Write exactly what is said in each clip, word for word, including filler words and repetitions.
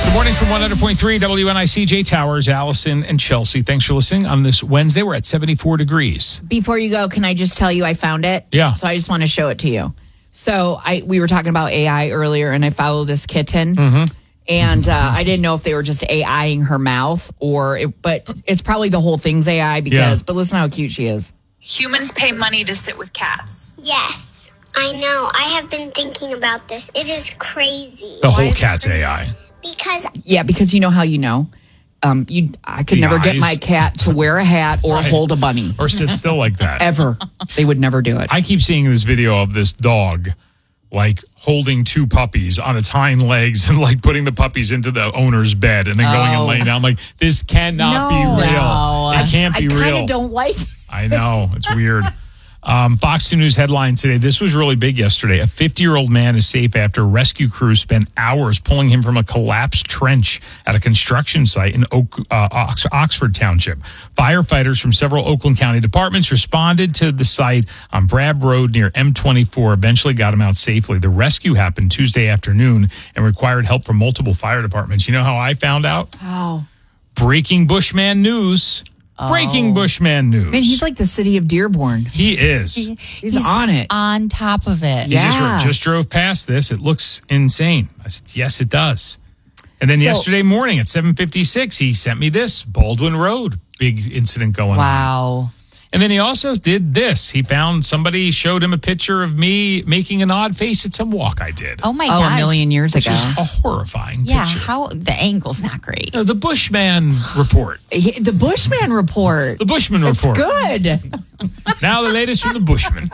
Good morning from one hundred point three W N I C. Jay Towers, Allison, and Chelsea. Thanks for listening. On this Wednesday, we're at seventy-four degrees. Before you go, can I just tell you I found it? Yeah. So I just want to show it to you. So I we were talking about A I earlier, and I follow this kitten. Mm-hmm. And uh, I didn't know if they were just AIing her mouth or, it, but it's probably the whole thing's A I because, Yeah. but listen how cute she is. Humans pay money to sit with cats. Yes, I know. I have been thinking about this. It is crazy. The Why whole is it cat's crazy? A I. Because Yeah, because you know how you know. Um, you, I could The never get eyes. my cat to wear a hat or Right. hold a bunny. Or sit still like that. Ever. They would never do it. I keep seeing this video of this dog, like, holding two puppies on its hind legs and, like, putting the puppies into the owner's bed and then going and Oh. laying down. I'm like, this cannot be No. real. No. It can't be I kind real. of don't like I know. It's weird. Um, Fox two News headline today. This was really big yesterday. A fifty-year-old man is safe after rescue crews spent hours pulling him from a collapsed trench at a construction site in Oak, uh, Ox- Oxford Township. Firefighters from several Oakland County departments responded to the site on Brab Road near M twenty-four, eventually got him out safely. The rescue happened Tuesday afternoon and required help from multiple fire departments. You know how I found out? How? Breaking Bushman news. Breaking Bushman news. Man, he's like the city of Dearborn. He is. He's, on it. On top of it. He just, Yeah. just drove past this. It looks insane. I said, yes, it does. And then So- yesterday morning at seven fifty-six, he sent me this, Baldwin Road. Big incident going on. Wow. And then he also did this. He found somebody showed him a picture of me making an odd face at some walk I did. Oh my Oh, gosh. a million years Which ago. is a horrifying Yeah, picture. how the angle's not great. No, the Bushman report. He- the Bushman report. The Bushman It's report. good. Now the latest from the Bushman.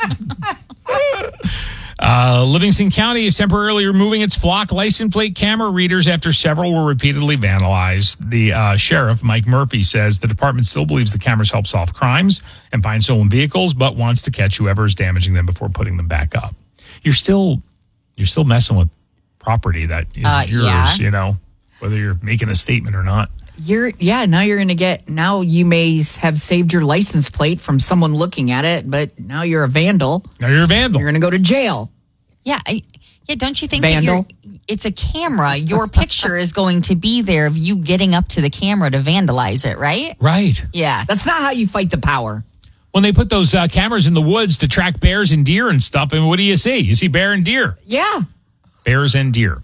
Uh, Livingston County is temporarily removing its flock license plate camera readers after several were repeatedly vandalized. The uh, sheriff, Mike Murphy, says the department still believes the cameras help solve crimes and find stolen vehicles, but wants to catch whoever is damaging them before putting them back up. You're still, you're still messing with property that isn't Uh, yours, yeah. you know, whether you're making a statement or not. You're yeah. Now you're going to get. Now you may have saved your license plate from someone looking at it, but now you're a vandal. Now you're a vandal. You're going to go to jail. Yeah, I, yeah. Don't you think Vandal. that you're, it's a camera? Your picture is going to be there of you getting up to the camera to vandalize it, right? Right. Yeah. That's not how you fight the power. When they put those uh, cameras in the woods to track bears and deer and stuff, and what do you see? You see bear and deer. Yeah, Bears and deer.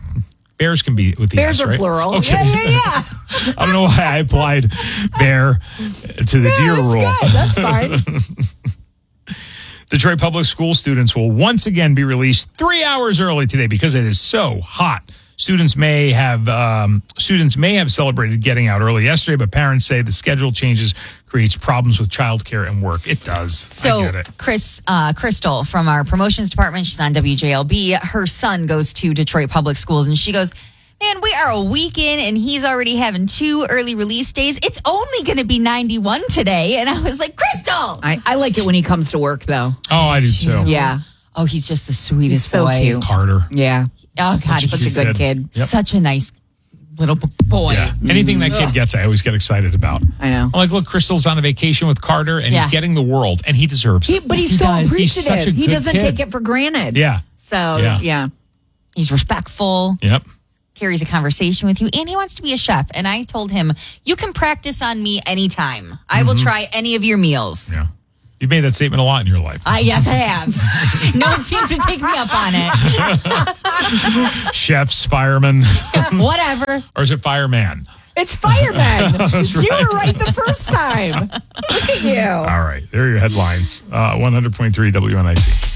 Bears can be with the bears S, are right? plural. Okay. Yeah, yeah, yeah. I don't know why I applied bear to the deer That's rule. good. That's fine. Detroit Public School students will once again be released three hours early today because it is so hot. Students may have um, students may have celebrated getting out early yesterday, but parents say the schedule changes creates problems with childcare and work. It does. So, I get it. Chris, uh, Crystal from our promotions department, she's on W J L B. Her son goes to Detroit Public Schools, and she goes, man, we are a week in, and he's already having two early release days. It's only going to be ninety-one today. And I was like, Crystal! I, I like it when he comes to work, though. Oh, I do too. Yeah, Oh, he's just the sweetest He's so boy. cute. Carter. yeah. Oh, God, Such a he's Such a good kid. kid. Yep. such a nice little b- boy. Yeah. Anything that kid gets, I always get excited about. I know. I'm like, look, Crystal's on a vacation with Carter, and Yeah. he's getting the world, and he deserves He, it. but Yes, he's he so does. He's such appreciative. a He good doesn't kid. take it for granted. Yeah. So Yeah. yeah. He's respectful. Yep. Carries a conversation with you, and he wants to be a chef. And I told him, you can practice on me anytime. I will try any of your meals. Yeah. You've made that statement a lot in your life. Uh, yes, I have. No one seems to take me up on it. Chefs, firemen, Whatever. or is it fireman? It's firemen. That's You right. were right the first time. Look at you. All right. There are your headlines. Uh, one hundred point three W N I C.